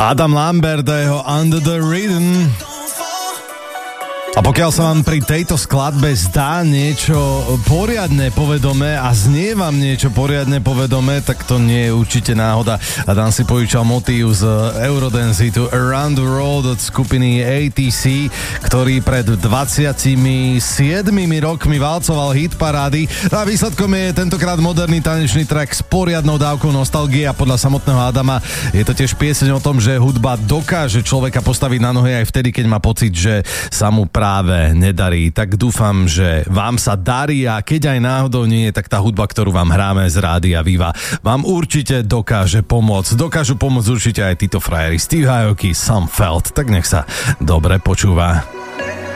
Adam Lambert a jeho Under the Rhythm. A pokiaľ sa vám pri tejto skladbe zdá niečo poriadne povedomé a znie vám niečo poriadne povedomé, tak to nie je určite náhoda. A Dan si požičal motív z Eurodance hitu Around the World od skupiny ATC, ktorý pred 27 rokmi valcoval hit parády. A výsledkom je tentokrát moderný tanečný track s poriadnou dávkou nostalgie a podľa samotného Adama je to tiež pieseň o tom, že hudba dokáže človeka postaviť na nohy aj vtedy, keď má pocit, že sa mu práve nedarí. Tak dúfam, že vám sa darí a keď aj náhodou nie je, tak tá hudba, ktorú vám hráme z Rádia Viva, vám určite dokáže pomôcť. Dokážu pomôcť určite aj títo frajeri. Steve Aoki, Some Felt. Tak nech sa dobre počúva.